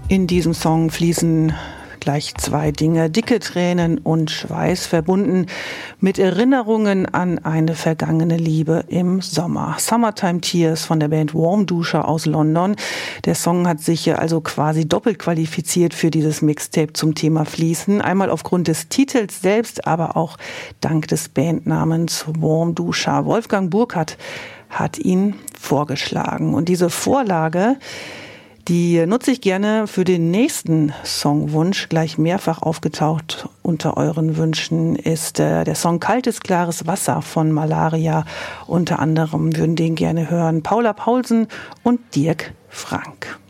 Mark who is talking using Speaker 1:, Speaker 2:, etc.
Speaker 1: In diesem Song fließen gleich zwei Dinge: dicke Tränen und Schweiß, verbunden mit Erinnerungen an eine vergangene Liebe im Sommer. Summertime Tears von der Band Warm Duscher aus London. Der Song hat sich also quasi doppelt qualifiziert für dieses Mixtape zum Thema Fließen. Einmal aufgrund des Titels selbst, aber auch dank des Bandnamens Warm Duscher. Wolfgang Burkhardt hat ihn vorgeschlagen. Und diese Vorlage, die nutze ich gerne für den nächsten Songwunsch. Gleich mehrfach aufgetaucht unter euren Wünschen ist der Song Kaltes, klares Wasser von Malaria. Unter anderem würden den gerne hören Paula Paulsen und Dirk Frank.